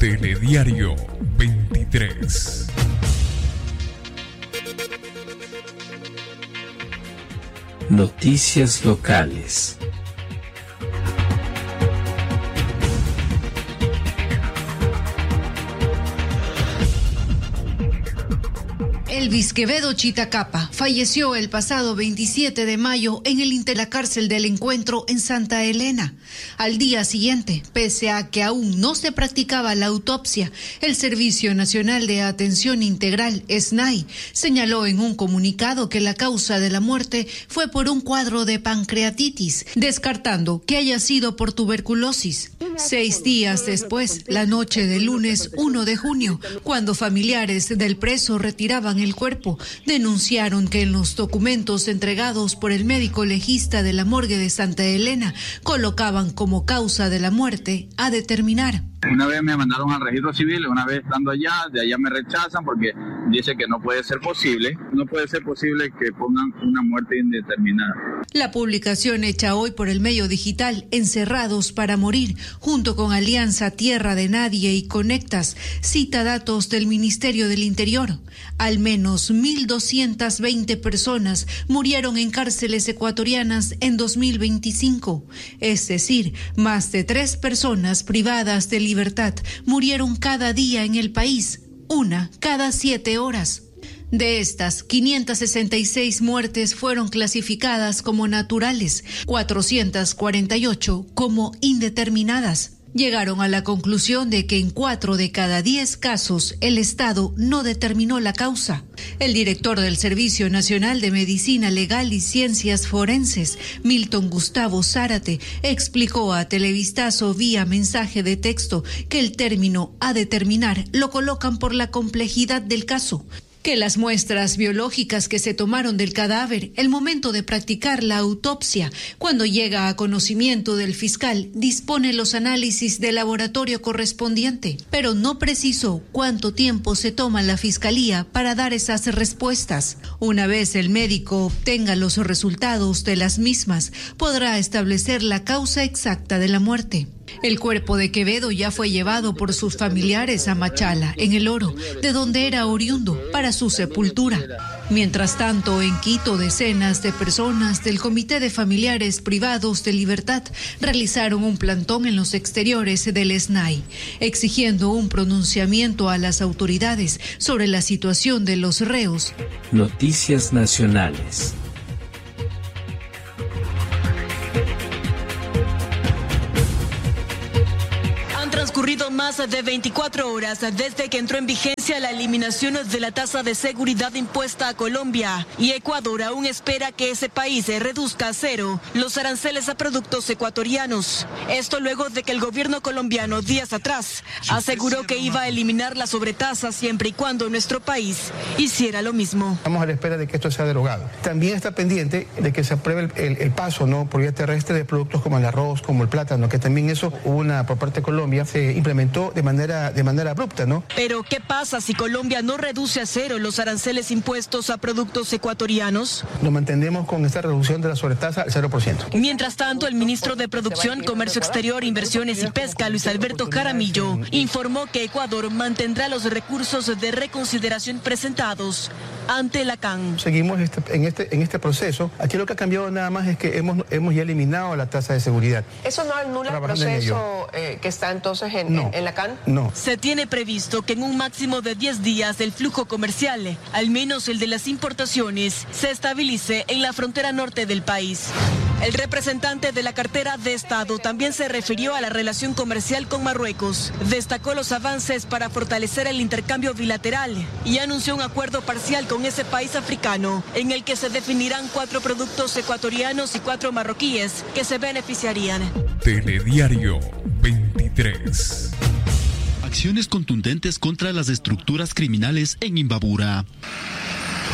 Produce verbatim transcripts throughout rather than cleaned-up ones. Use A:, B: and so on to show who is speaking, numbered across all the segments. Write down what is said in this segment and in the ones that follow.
A: Telediario veintitrés.
B: Noticias locales.
C: Elvis Quevedo Chitacapa falleció el pasado veintisiete de mayo en el de la cárcel del Encuentro en Santa Elena. Al día siguiente, pese a que aún no se practicaba la autopsia, el Servicio Nacional de Atención Integral, S N A I, señaló en un comunicado que la causa de la muerte fue por un cuadro de pancreatitis, descartando que haya sido por tuberculosis. Seis días después, la noche del lunes uno de junio, cuando familiares del preso retiraban el cuerpo, denunciaron que en los documentos entregados por el médico legista de la morgue de Santa Elena colocaban como causa de la muerte a determinar.
D: Una vez me mandaron al registro civil, una vez estando allá, de allá me rechazan porque dice que no puede ser posible, no puede ser posible que pongan una muerte indeterminada.
C: La publicación hecha hoy por el medio digital Encerrados para Morir, junto con Alianza Tierra de Nadie y Conectas, cita datos del Ministerio del Interior. Al menos mil doscientas veinte personas murieron en cárceles ecuatorianas en dos mil veinticinco, es decir, más de tres personas privadas de libertad murieron cada día en el país, una cada siete horas. De estas, quinientas sesenta y seis muertes fueron clasificadas como naturales, cuatrocientas cuarenta y ocho como indeterminadas. Llegaron a la conclusión de que en cuatro de cada diez casos el Estado no determinó la causa. El director del Servicio Nacional de Medicina Legal y Ciencias Forenses, Milton Gustavo Zárate, explicó a Televistazo vía mensaje de texto que el término a determinar lo colocan por la complejidad del caso, que las muestras biológicas que se tomaron del cadáver, el momento de practicar la autopsia, cuando llega a conocimiento del fiscal, dispone los análisis de laboratorio correspondiente, pero no precisó cuánto tiempo se toma la fiscalía para dar esas respuestas. Una vez el médico obtenga los resultados de las mismas, podrá establecer la causa exacta de la muerte. El cuerpo de Quevedo ya fue llevado por sus familiares a Machala, en El Oro, de donde era oriundo, para su sepultura. Mientras tanto, en Quito, decenas de personas del Comité de Familiares Privados de Libertad realizaron un plantón en los exteriores del S N A I, exigiendo un pronunciamiento a las autoridades sobre la situación de los reos.
B: Noticias nacionales.
E: Transcurrido más de veinticuatro horas desde que entró en vigencia la eliminación de la tasa de seguridad impuesta a Colombia, y Ecuador aún espera que ese país reduzca a cero los aranceles a productos ecuatorianos. Esto luego de que el gobierno colombiano días atrás aseguró que iba a eliminar la sobretasa siempre y cuando nuestro país hiciera lo mismo.
F: Estamos a la espera de que esto sea derogado. También está pendiente de que se apruebe el, el, el paso, ¿no?, por vía terrestre de productos como el arroz, como el plátano, que también eso hubo una por parte de Colombia, se implementó de manera, de manera abrupta, ¿no?
E: Pero, ¿qué pasa si Colombia no reduce a cero los aranceles impuestos a productos ecuatorianos?
F: Nos mantenemos con esta reducción de la sobretasa al cero por ciento.
E: Mientras tanto, el ministro de Producción, Comercio Exterior, Inversiones y Pesca, Luis Alberto Jaramillo, informó que Ecuador mantendrá los recursos de reconsideración presentados ante la C A N.
F: Seguimos este, en, este, en este proceso. Aquí lo que ha cambiado nada más es que hemos, hemos ya eliminado la tasa de seguridad.
G: ¿Eso no anula el proceso eh, que está entonces en,
F: no,
G: en, en la C A N?
F: No.
E: Se tiene previsto que en un máximo de diez días el flujo comercial, al menos el de las importaciones, se estabilice en la frontera norte del país. El representante de la cartera de Estado también se refirió a la relación comercial con Marruecos, destacó los avances para fortalecer el intercambio bilateral y anunció un acuerdo parcial con ese país africano en el que se definirán cuatro productos ecuatorianos y cuatro marroquíes que se beneficiarían.
A: Telediario veintitrés.
H: Acciones contundentes contra las estructuras criminales en Imbabura.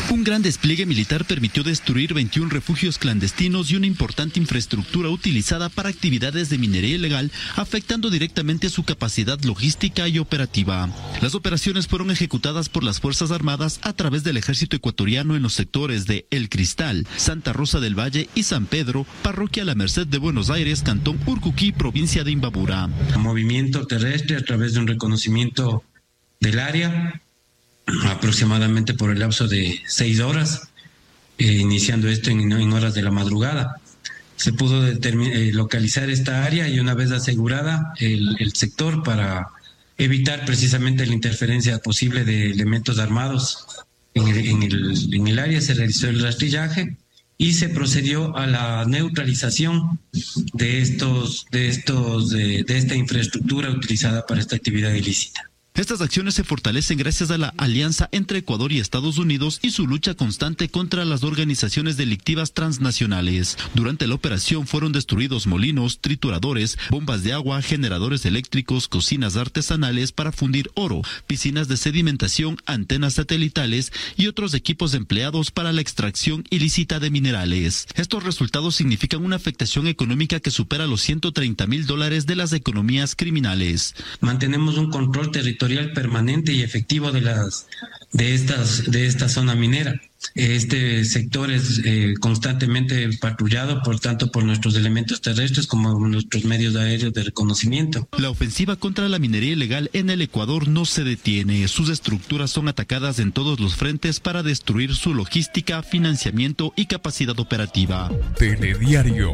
H: Un gran despliegue militar permitió destruir veintiún refugios clandestinos y una importante infraestructura utilizada para actividades de minería ilegal, afectando directamente su capacidad logística y operativa. Las operaciones fueron ejecutadas por las Fuerzas Armadas a través del ejército ecuatoriano en los sectores de El Cristal, Santa Rosa del Valle y San Pedro, parroquia La Merced de Buenos Aires, cantón Urcuquí, provincia de Imbabura.
I: Movimiento terrestre a través de un reconocimiento del área, aproximadamente por el lapso de seis horas, eh, iniciando esto en, en horas de la madrugada. Se pudo eh, localizar esta área y una vez asegurada el, el sector para evitar precisamente la interferencia posible de elementos armados en el, en el, en el área, se realizó el rastrillaje y se procedió a la neutralización de estos, de estos, de, de esta infraestructura utilizada para esta actividad ilícita.
H: Estas acciones se fortalecen gracias a la alianza entre Ecuador y Estados Unidos y su lucha constante contra las organizaciones delictivas transnacionales. Durante la operación fueron destruidos molinos, trituradores, bombas de agua, generadores eléctricos, cocinas artesanales para fundir oro, piscinas de sedimentación, antenas satelitales y otros equipos empleados para la extracción ilícita de minerales. Estos resultados significan una afectación económica que supera los ciento treinta mil dólares de las economías criminales.
I: Mantenemos un control territorial permanente y efectivo de las de estas de esta zona minera. Este sector es eh, constantemente patrullado, por tanto, por nuestros elementos terrestres como nuestros medios aéreos de reconocimiento.
H: La ofensiva contra la minería ilegal en el Ecuador no se detiene. Sus estructuras son atacadas en todos los frentes para destruir su logística, financiamiento y capacidad operativa.
A: Telediario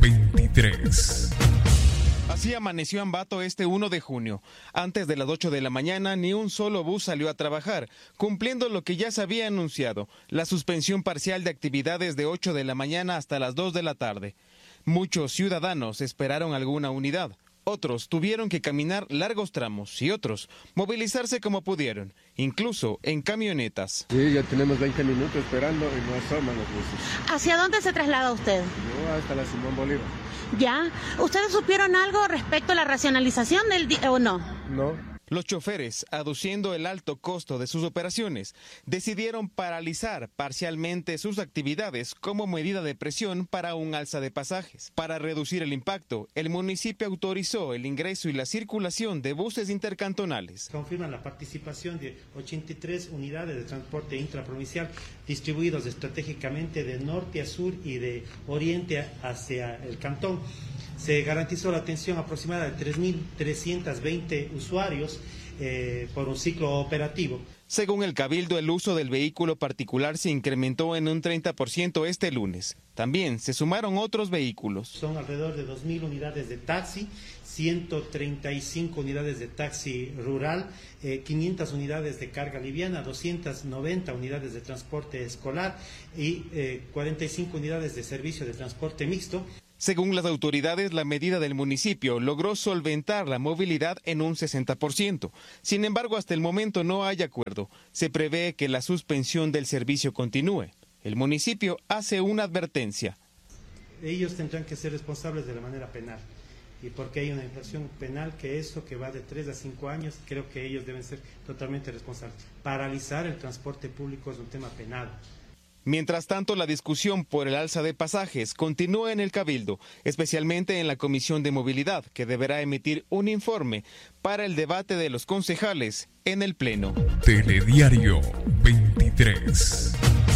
A: veintitrés.
J: Así amaneció Ambato este primero de junio. Antes de las ocho de la mañana, ni un solo bus salió a trabajar, cumpliendo lo que ya se había anunciado, la suspensión parcial de actividades de ocho de la mañana hasta las dos de la tarde. Muchos ciudadanos esperaron alguna unidad. Otros tuvieron que caminar largos tramos y otros movilizarse como pudieron, incluso en camionetas.
K: Sí, ya tenemos veinte minutos esperando y no asoman los buses.
L: ¿Hacia dónde se traslada usted?
K: Yo hasta la Simón Bolívar.
L: ¿Ya? ¿Ustedes supieron algo respecto a la racionalización del día o no?
K: No.
J: Los choferes, aduciendo el alto costo de sus operaciones, decidieron paralizar parcialmente sus actividades como medida de presión para un alza de pasajes. Para reducir el impacto, el municipio autorizó el ingreso y la circulación de buses intercantonales.
M: Confirman la participación de ochenta y tres unidades de transporte intraprovincial distribuidos estratégicamente de norte a sur y de oriente hacia el cantón. Se garantizó la atención aproximada de tres mil trescientos veinte usuarios eh, por un ciclo operativo.
J: Según el Cabildo, el uso del vehículo particular se incrementó en un treinta por ciento este lunes. También se sumaron otros vehículos.
M: Son alrededor de dos mil unidades de taxi, ciento treinta y cinco unidades de taxi rural, eh, quinientas unidades de carga liviana, doscientas noventa unidades de transporte escolar y eh, cuarenta y cinco unidades de servicio de transporte mixto.
J: Según las autoridades, la medida del municipio logró solventar la movilidad en un sesenta por ciento. Sin embargo, hasta el momento no hay acuerdo. Se prevé que la suspensión del servicio continúe. El municipio hace una advertencia.
M: Ellos tendrán que ser responsables de la manera penal. Y porque hay una infracción penal que eso que va de tres a cinco años, creo que ellos deben ser totalmente responsables. Paralizar el transporte público es un tema penal.
J: Mientras tanto, la discusión por el alza de pasajes continúa en el Cabildo, especialmente en la Comisión de Movilidad, que deberá emitir un informe para el debate de los concejales en el Pleno.
A: Telediario veintitrés.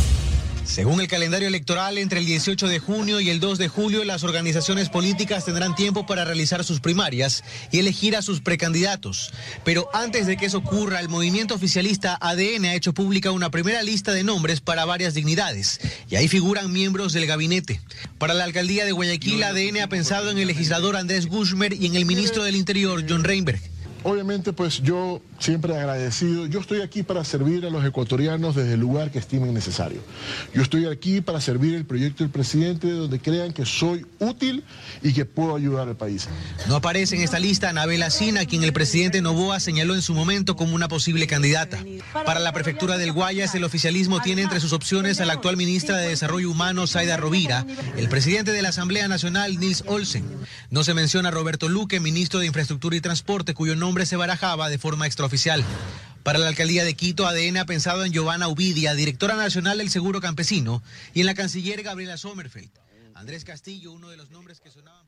N: Según el calendario electoral, entre el dieciocho de junio y el dos de julio, las organizaciones políticas tendrán tiempo para realizar sus primarias y elegir a sus precandidatos. Pero antes de que eso ocurra, el movimiento oficialista A D N ha hecho pública una primera lista de nombres para varias dignidades, y ahí figuran miembros del gabinete. Para la alcaldía de Guayaquil, A D N ha pensado en el legislador Andrés Gushmer y en el ministro del Interior, John Reinberg.
O: Obviamente, pues yo siempre agradecido. Yo estoy aquí para servir a los ecuatorianos desde el lugar que estimen necesario. Yo estoy aquí para servir el proyecto del presidente donde crean que soy útil y que puedo ayudar al país.
N: No aparece en esta lista Anabel Asín, a quien el presidente Noboa señaló en su momento como una posible candidata. Para la prefectura del Guayas, el oficialismo tiene entre sus opciones a la actual ministra de Desarrollo Humano, Zaida Rovira, el presidente de la Asamblea Nacional, Nils Olsen. No se menciona a Roberto Luque, ministro de Infraestructura y Transporte, cuyo nombre se barajaba de forma extraoficial. Para la alcaldía de Quito, A D N ha pensado en Giovanna Ubidia, directora nacional del Seguro Campesino, y en la canciller Gabriela Sommerfeld. Andrés Castillo, uno de los nombres que sonaban.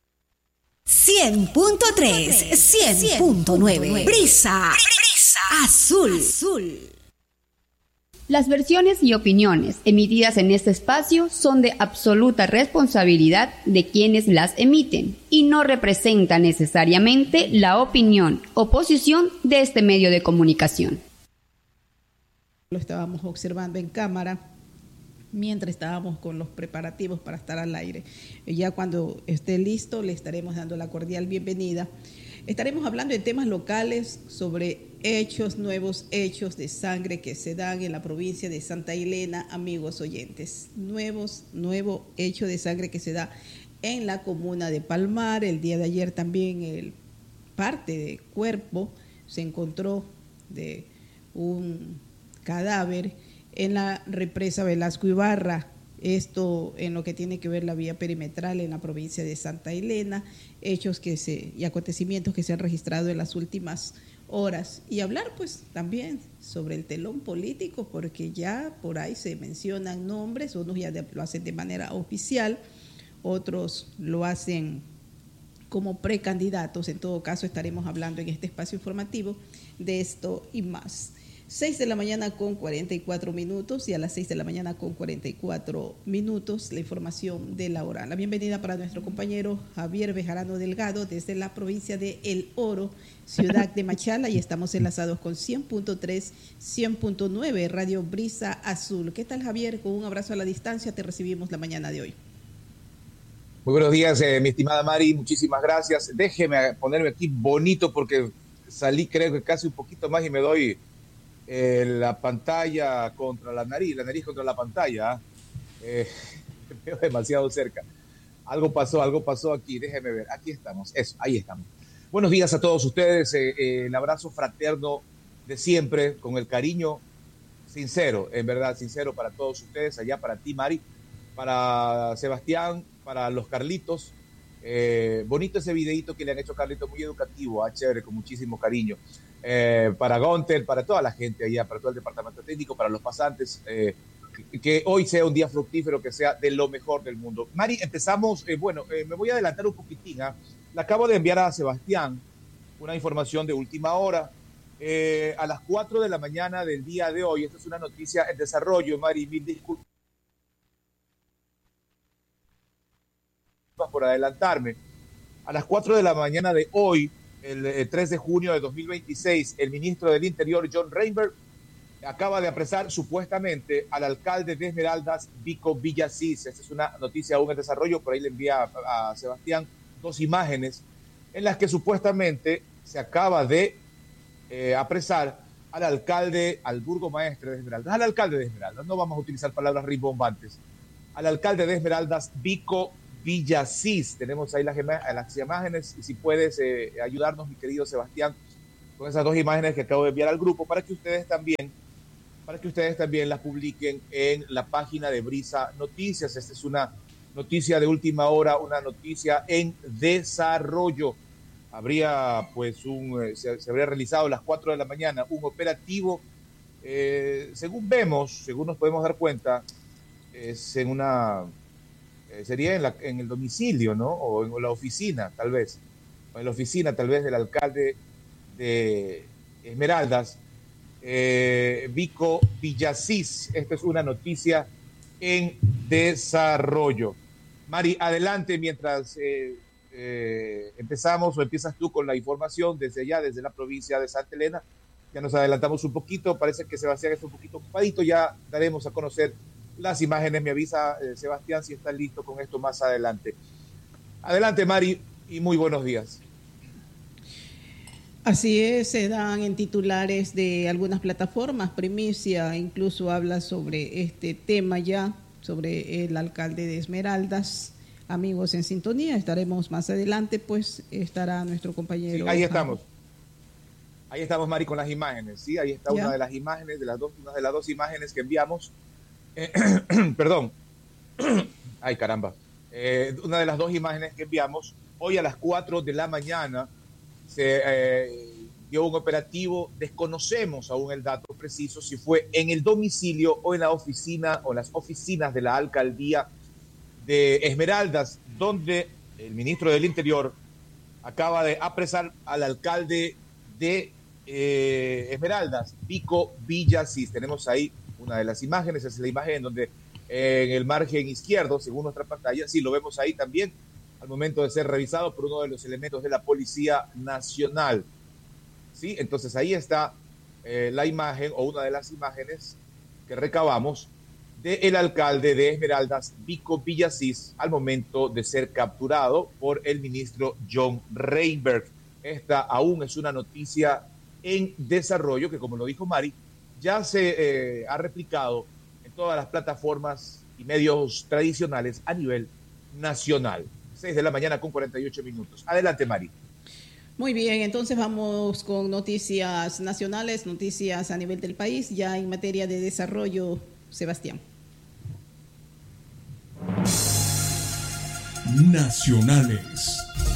P: cien punto tres, cien punto nueve. Brisa, Brisa Azul. Azul.
Q: Las versiones y opiniones emitidas en este espacio son de absoluta responsabilidad de quienes las emiten y no representan necesariamente la opinión o posición de este medio de comunicación.
R: Lo estábamos observando en cámara mientras estábamos con los preparativos para estar al aire. Ya cuando esté listo le estaremos dando la cordial bienvenida. Estaremos hablando de temas locales sobre hechos, nuevos hechos de sangre que se dan en la provincia de Santa Elena, amigos oyentes. Nuevos, nuevo hecho de sangre que se da en la comuna de Palmar. El día de ayer también el parte de cuerpo se encontró de un cadáver en la represa Velasco Ibarra. Esto en lo que tiene que ver la vía perimetral en la provincia de Santa Elena, hechos que se y acontecimientos que se han registrado en las últimas horas. Y hablar pues también sobre el telón político, porque ya por ahí se mencionan nombres, unos ya de, lo hacen de manera oficial, otros lo hacen como precandidatos. En todo caso estaremos hablando en este espacio informativo de esto y más. seis de la mañana con cuarenta y cuatro minutos y a las seis de la mañana con cuarenta y cuatro minutos la información de la hora. La bienvenida para nuestro compañero Javier Bejarano Delgado desde la provincia de El Oro, ciudad de Machala, y estamos enlazados con cien punto tres, cien punto nueve, Radio Brisa Azul. ¿Qué tal, Javier? Con un abrazo a la distancia te recibimos la mañana de hoy.
S: Muy buenos días, eh, mi estimada Mari, muchísimas gracias. Déjeme ponerme aquí bonito porque salí creo que casi un poquito más y me doy Eh, la pantalla contra la nariz, la nariz contra la pantalla, eh, me veo demasiado cerca. Algo pasó, algo pasó aquí, déjeme ver, aquí estamos, eso, ahí estamos. Buenos días a todos ustedes, eh, eh, el abrazo fraterno de siempre, con el cariño sincero, en verdad, sincero para todos ustedes, allá para ti, Mari, para Sebastián, para los Carlitos. Eh, bonito ese videíto que le han hecho a Carlitos, muy educativo, ah, chévere, con muchísimo cariño. Eh, para Gonter, para toda la gente allá, para todo el departamento técnico, para los pasantes, eh, que, que hoy sea un día fructífero, que sea de lo mejor del mundo. Mari, empezamos, eh, bueno, eh, me voy a adelantar un poquitín, ¿eh? Le acabo de enviar a Sebastián una información de última hora, eh, a las cuatro de la mañana del día de hoy. Esta es una noticia en desarrollo, Mari, mil disculpas por adelantarme. A las cuatro de la mañana de hoy, el, el tres de junio de dos mil veintiséis, el ministro del Interior, John Reinberg, acaba de apresar supuestamente al alcalde de Esmeraldas, Vico Villasís. Esta es una noticia aún en desarrollo, por ahí le envía a, a Sebastián dos imágenes en las que supuestamente se acaba de eh, apresar al alcalde, al burgomaestre de Esmeraldas, al alcalde de Esmeraldas, no vamos a utilizar palabras rimbombantes, al alcalde de Esmeraldas, Vico Villasís. Tenemos ahí las, las imágenes y si puedes eh, ayudarnos, mi querido Sebastián, con esas dos imágenes que acabo de enviar al grupo para que ustedes también para que ustedes también las publiquen en la página de Brisa Noticias. Esta es una noticia de última hora, una noticia en desarrollo. Habría pues un eh, se, se habría realizado a las cuatro de la mañana un operativo, eh, según vemos, según nos podemos dar cuenta, es en una sería en, la, en el domicilio, ¿no? O en la oficina, tal vez. O en la oficina, tal vez, del alcalde de Esmeraldas, eh, Vico Villasís. Esta es una noticia en desarrollo. Mari, adelante mientras eh, eh, empezamos o empiezas tú con la información desde allá, desde la provincia de Santa Elena. Ya nos adelantamos un poquito, parece que Sebastián está un poquito ocupadito, ya daremos a conocer las imágenes. Me avisa eh, Sebastián si está listo con esto más adelante. Adelante, Mari, y muy buenos días.
R: Así es, se dan en titulares de algunas plataformas, primicia, incluso habla sobre este tema ya, sobre el alcalde de Esmeraldas. Amigos en sintonía, estaremos más adelante, pues estará nuestro compañero.
S: Sí, ahí estamos. Ahí estamos, Mari, con las imágenes, ¿sí? Ahí está ¿Ya? una de las imágenes, de las dos, una de las dos imágenes que enviamos. Eh, perdón, ay caramba, eh, una de las dos imágenes que enviamos hoy a las cuatro de la mañana se, eh, dio un operativo, desconocemos aún el dato preciso si fue en el domicilio o en la oficina o las oficinas de la alcaldía de Esmeraldas, donde el ministro del Interior acaba de apresar al alcalde de eh, Esmeraldas, Vico Villasís. Tenemos ahí una de las imágenes, es la imagen en donde eh, en el margen izquierdo, según nuestra pantalla, sí, lo vemos ahí también, al momento de ser revisado por uno de los elementos de la Policía Nacional. ¿Sí? Entonces ahí está eh, la imagen o una de las imágenes que recabamos del alcalde de Esmeraldas, Vico Villasís, al momento de ser capturado por el ministro John Reinberg. Esta aún es una noticia en desarrollo que, como lo dijo Mari, ya se eh, ha replicado en todas las plataformas y medios tradicionales a nivel nacional. seis de la mañana con cuarenta y ocho minutos. Adelante, Mari.
R: Muy bien, entonces vamos con noticias nacionales, noticias a nivel del país, ya en materia de desarrollo, Sebastián.
A: Nacionales.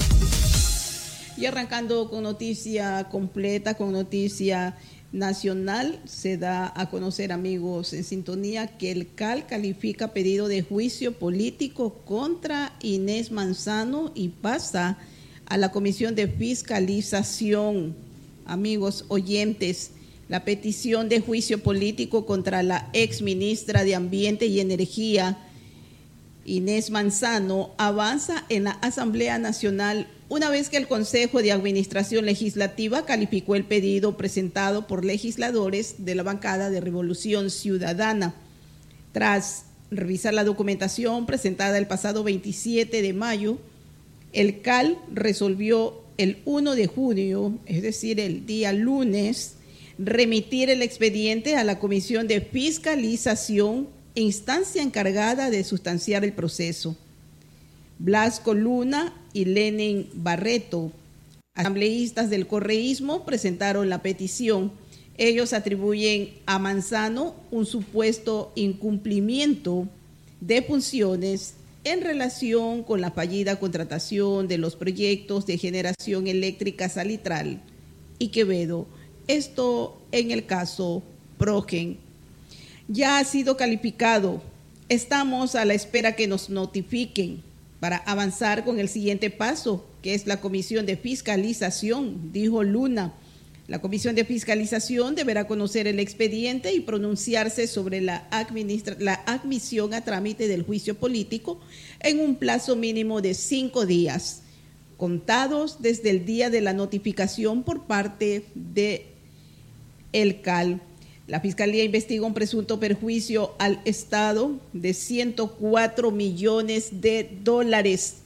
R: Y arrancando con noticia completa, con noticia nacional, se da a conocer, amigos en sintonía, que el C A L califica pedido de juicio político contra Inés Manzano y pasa a la Comisión de Fiscalización. Amigos oyentes, la petición de juicio político contra la ex ministra de Ambiente y Energía, Inés Manzano, avanza en la Asamblea Nacional una vez que el Consejo de Administración Legislativa calificó el pedido presentado por legisladores de la bancada de Revolución Ciudadana. Tras revisar la documentación presentada el pasado veintisiete de mayo, el C A L resolvió el primero de junio, es decir, el día lunes, remitir el expediente a la Comisión de Fiscalización, instancia encargada de sustanciar el proceso. Blasco Luna y Lenin Barreto, asambleístas del correísmo, presentaron la petición. Ellos atribuyen a Manzano un supuesto incumplimiento de funciones en relación con la fallida contratación de los proyectos de generación eléctrica Salitral y Quevedo, esto en el caso Progen. Ya ha sido calificado, estamos a la espera que nos notifiquen para avanzar con el siguiente paso, que es la Comisión de Fiscalización, dijo Luna. La Comisión de Fiscalización deberá conocer el expediente y pronunciarse sobre la, administra- la admisión a trámite del juicio político en un plazo mínimo de cinco días, contados desde el día de la notificación por parte de el C A L. La Fiscalía investiga un presunto perjuicio al Estado de ciento cuatro millones de dólares.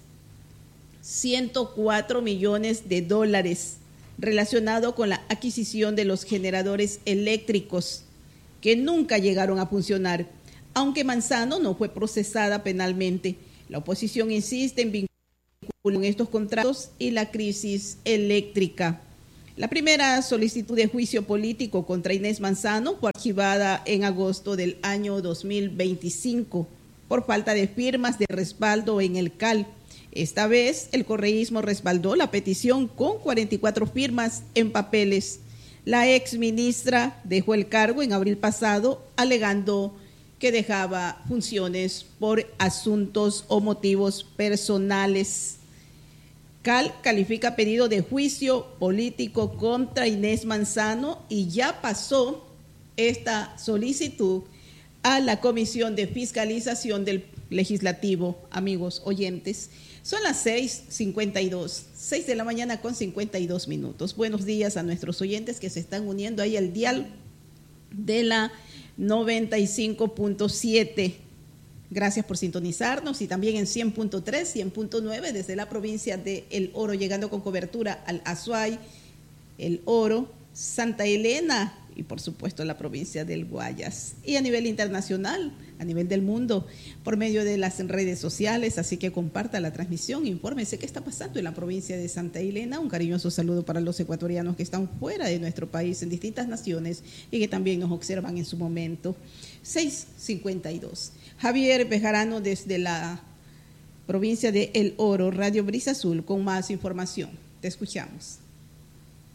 R: ciento cuatro millones de dólares relacionado con la adquisición de los generadores eléctricos que nunca llegaron a funcionar, aunque Manzano no fue procesada penalmente. La oposición insiste en vincular estos contratos y la crisis eléctrica. La primera solicitud de juicio político contra Inés Manzano fue archivada en agosto del año dos mil veinticinco por falta de firmas de respaldo en el C A L. Esta vez el correísmo respaldó la petición con cuarenta y cuatro firmas en papeles. La ex ministra dejó el cargo en abril pasado alegando que dejaba funciones por asuntos o motivos personales. C A L califica pedido de juicio político contra Inés Manzano y ya pasó esta solicitud a la Comisión de Fiscalización del Legislativo, amigos oyentes. Son las seis cincuenta y dos, seis de la mañana con cincuenta y dos minutos. Buenos días a nuestros oyentes que se están uniendo ahí al dial de la noventa y cinco punto siete. Gracias por sintonizarnos y también en cien punto tres, cien punto nueve desde la provincia de El Oro, llegando con cobertura al Azuay, El Oro, Santa Elena y por supuesto la provincia del Guayas. Y a nivel internacional, a nivel del mundo, por medio de las redes sociales, así que comparta la transmisión, infórmese qué está pasando en la provincia de Santa Elena. Un cariñoso saludo para los ecuatorianos que están fuera de nuestro país en distintas naciones y que también nos observan en su momento. seis cincuenta y dos. Javier Bejarano desde la provincia de El Oro, Radio Brisa Azul, con más información. Te escuchamos.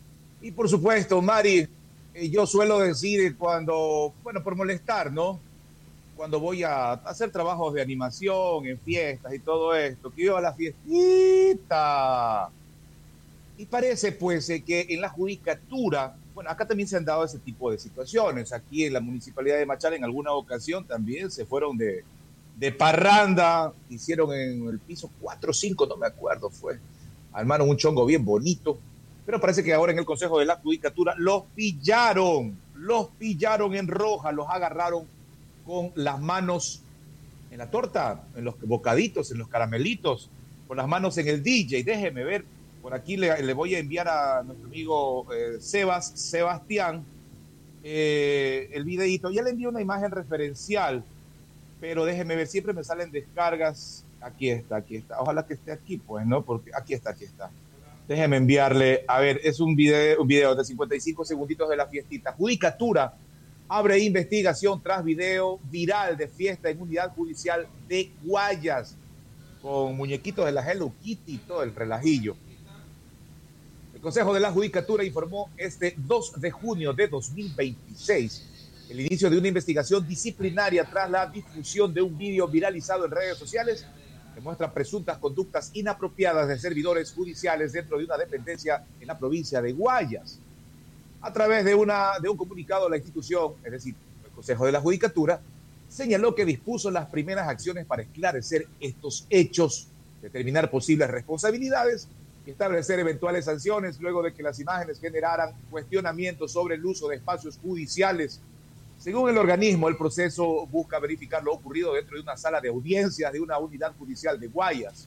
S: Y por supuesto, Mari, eh, yo suelo decir cuando, bueno, por molestar, ¿no? Cuando voy a hacer trabajos de animación, en fiestas y todo esto, que iba a la fiestita. Y parece, pues, eh, que en la judicatura, bueno, acá también se han dado ese tipo de situaciones. Aquí en la Municipalidad de Machala, en alguna ocasión también se fueron de, de parranda, hicieron en el piso cuatro o cinco, no me acuerdo, fue. Armaron un chongo bien bonito. Pero parece que ahora en el Consejo de la Judicatura los pillaron, los pillaron en roja, los agarraron con las manos en la torta, en los bocaditos, en los caramelitos, con las manos en el D J. Déjeme ver, por aquí le, le voy a enviar a nuestro amigo eh, Sebas, Sebastián, eh, el videíto. Ya le envío una imagen referencial, pero déjeme ver, siempre me salen descargas. Aquí está, aquí está. Ojalá que esté aquí, pues, ¿no? Porque aquí está, aquí está. Déjeme enviarle, a ver, es un video, un video de cincuenta y cinco segunditos de la fiestita. Judicatura abre investigación tras video viral de fiesta en unidad judicial de Guayas, con muñequitos de la Hello Kitty y todo el relajillo. El Consejo de la Judicatura informó este dos de junio de dos mil veintiséis el inicio de una investigación disciplinaria tras la difusión de un video viralizado en redes sociales que muestra presuntas conductas inapropiadas de servidores judiciales dentro de una dependencia en la provincia de Guayas. A través de, una, de un comunicado, la institución, es decir, el Consejo de la Judicatura, señaló que dispuso las primeras acciones para esclarecer estos hechos, determinar posibles responsabilidades y establecer eventuales sanciones luego de que las imágenes generaran cuestionamientos sobre el uso de espacios judiciales. Según el organismo, el proceso busca verificar lo ocurrido dentro de una sala de audiencias de una unidad judicial de Guayas.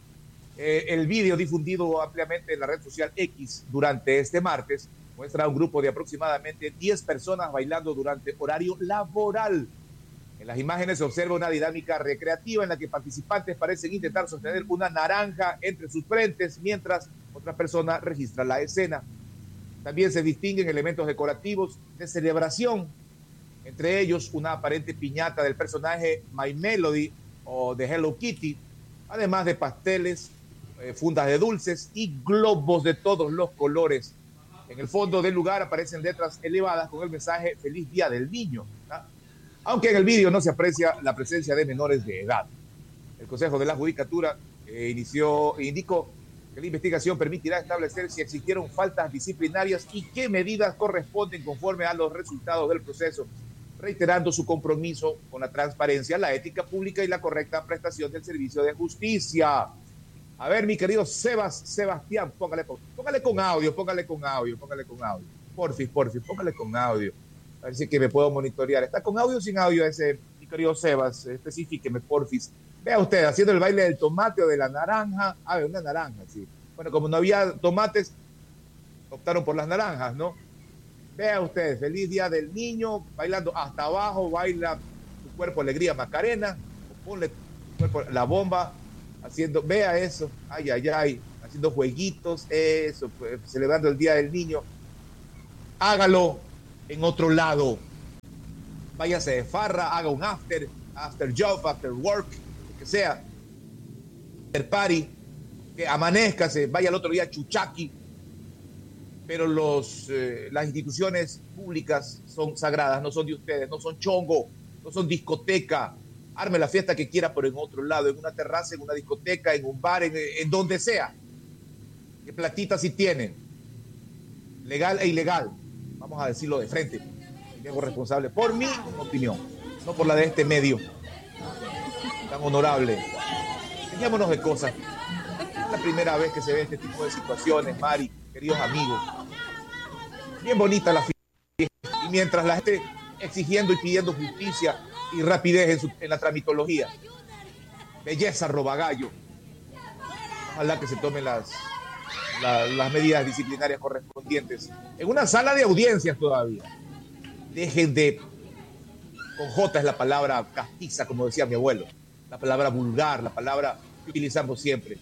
S: Eh, el vídeo difundido ampliamente en la red social X durante este martes muestra a un grupo de aproximadamente diez personas bailando durante horario laboral. En las imágenes se observa una dinámica recreativa en la que participantes parecen intentar sostener una naranja entre sus frentes mientras otra persona registra la escena. También se distinguen elementos decorativos de celebración, entre ellos una aparente piñata del personaje My Melody o de Hello Kitty, además de pasteles, eh, fundas de dulces y globos de todos los colores. En el fondo del lugar aparecen letras elevadas con el mensaje Feliz Día del Niño, ¿no? Aunque en el vídeo no se aprecia la presencia de menores de edad. El Consejo de la Judicatura eh, inició, indicó que la investigación permitirá establecer si existieron faltas disciplinarias y qué medidas corresponden conforme a los resultados del proceso, reiterando su compromiso con la transparencia, la ética pública y la correcta prestación del servicio de justicia. A ver, mi querido Sebas, Sebastián, póngale, póngale con audio, póngale con audio, póngale con audio. Porfis, porfis, póngale con audio. A ver si es que me puedo monitorear. ¿Está con audio o sin audio ese, mi querido Sebas? Específiqueme, porfis. Vea usted, haciendo el baile del tomate o de la naranja. Ah, de una naranja, sí. Bueno, como no había tomates, optaron por las naranjas, ¿no? Vea usted, Feliz Día del Niño, bailando hasta abajo, baila tu cuerpo alegría Macarena, ponle tu cuerpo la bomba, haciendo, vea eso, ay, ay, ay, haciendo jueguitos, eso, pues, celebrando el Día del Niño. Hágalo en otro lado. Váyase de farra, haga un after, after job, after work, lo que sea, after party, que amanezcase, vaya al otro día a Chuchaqui. Pero los, eh, las instituciones públicas son sagradas, no son de ustedes, no son chongo, no son discoteca. Arme la fiesta que quiera, pero en otro lado, en una terraza, en una discoteca, en un bar, en, en donde sea. ¿Qué platita si tienen? Legal e ilegal. Vamos a decirlo de frente. Me hago responsable por mi opinión, no por la de este medio tan honorable. Dejémonos de cosas. Es la primera vez que se ve este tipo de situaciones, Mari, queridos amigos. Bien bonita la fiesta. Y mientras la gente exigiendo y pidiendo justicia y rapidez en, su, en la tramitología. Belleza, robagallo. Ojalá que se tomen las, la, las medidas disciplinarias correspondientes. En una sala de audiencias todavía. Dejen de... Con J es la palabra castiza, como decía mi abuelo. La palabra vulgar, la palabra que utilizamos siempre.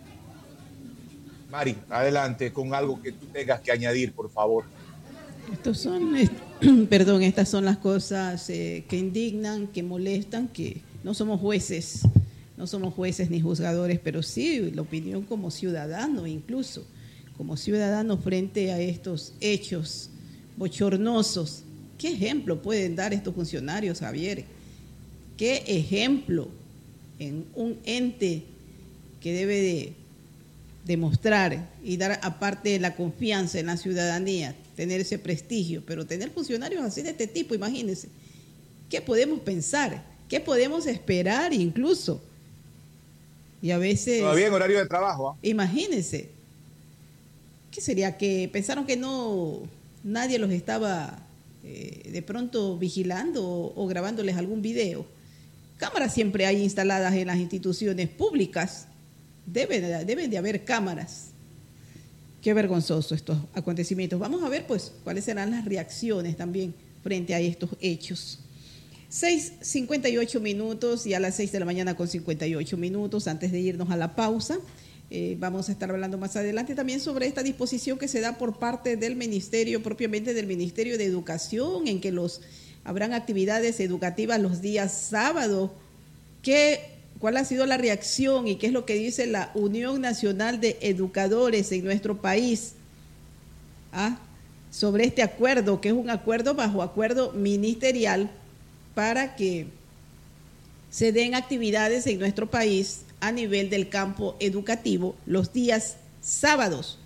S: Mari, adelante con algo que tú tengas que añadir, por favor.
R: Estos son, perdón, estas son las cosas eh, que indignan, que molestan, que no somos jueces, no somos jueces ni juzgadores, pero sí la opinión como ciudadano incluso. como ciudadanos frente a estos hechos bochornosos. ¿Qué ejemplo pueden dar estos funcionarios, Javier? ¿Qué ejemplo en un ente que debe de demostrar y dar aparte de la confianza en la ciudadanía, tener ese prestigio, pero tener funcionarios así de este tipo, imagínense, ¿qué podemos pensar? ¿Qué podemos esperar incluso? Y a veces...
S: Todavía en horario de trabajo. ¿eh?
R: Imagínense, ¿qué sería? Que pensaron que no, nadie los estaba eh, de pronto vigilando o, o grabándoles algún video. Cámaras siempre hay instaladas en las instituciones públicas. Deben de, deben de haber cámaras. Qué vergonzoso estos acontecimientos. Vamos a ver, pues, cuáles serán las reacciones también frente a estos hechos. seis cincuenta y ocho minutos y a las seis de la mañana con cincuenta y ocho minutos, antes de irnos a la pausa, eh, vamos a estar hablando más adelante también sobre esta disposición que se da por parte del Ministerio, propiamente del Ministerio de Educación, en que los habrán actividades educativas los días sábados. ¿Qué ¿Cuál ha sido la reacción y qué es lo que dice la Unión Nacional de Educadores en nuestro país ¿ah? sobre este acuerdo, que es un acuerdo bajo acuerdo ministerial para que se den actividades en nuestro país a nivel del campo educativo los días sábados?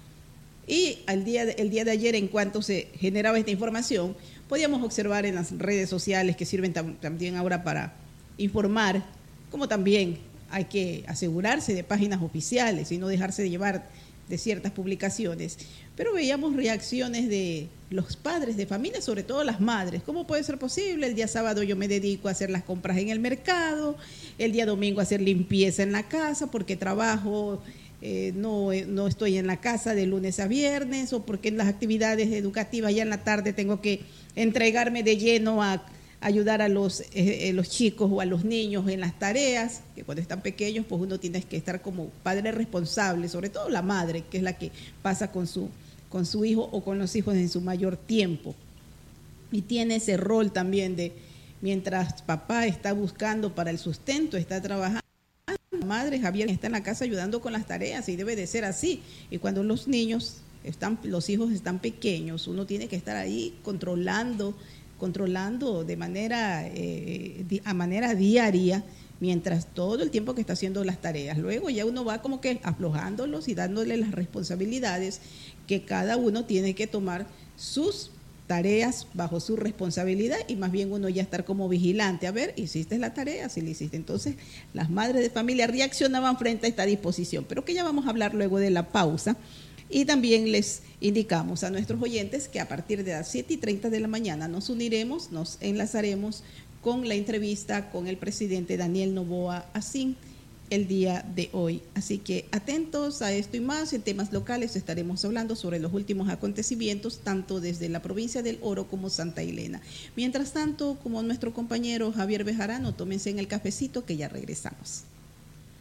R: Y al día de, el día de ayer, en cuanto se generaba esta información, podíamos observar en las redes sociales que sirven tam, también ahora para informar, como también hay que asegurarse de páginas oficiales y no dejarse de llevar de ciertas publicaciones. Pero veíamos reacciones de los padres de familia, sobre todo las madres. ¿Cómo puede ser posible? El día sábado yo me dedico a hacer las compras en el mercado, el día domingo a hacer limpieza en la casa porque trabajo, eh, no, no estoy en la casa de lunes a viernes, o porque en las actividades educativas ya en la tarde tengo que entregarme de lleno a ayudar a los, eh, los chicos o a los niños en las tareas, que cuando están pequeños pues uno tiene que estar como padre responsable, sobre todo la madre, que es la que pasa con su, con su hijo o con los hijos en su mayor tiempo. Y tiene ese rol también de, mientras papá está buscando para el sustento, está trabajando, la madre, Javier, está en la casa ayudando con las tareas, y debe de ser así. Y cuando los niños, están, los hijos están pequeños, uno tiene que estar ahí controlando, controlando de manera, eh, a manera diaria, mientras todo el tiempo que está haciendo las tareas. Luego ya uno va como que aflojándolos y dándole las responsabilidades que cada uno tiene que tomar sus tareas bajo su responsabilidad, y más bien uno ya estar como vigilante. A ver, hiciste la tarea, si la hiciste. Entonces, las madres de familia reaccionaban frente a esta disposición, pero que ya vamos a hablar luego de la pausa. Y también les indicamos a nuestros oyentes que a partir de las siete y treinta de la mañana nos uniremos, nos enlazaremos con la entrevista con el presidente Daniel Noboa Asín el día de hoy. Así que atentos a esto y más. En temas locales estaremos hablando sobre los últimos acontecimientos, tanto desde la provincia del Oro como Santa Elena. Mientras tanto, como nuestro compañero Javier Bejarano, tómense en el cafecito que ya regresamos.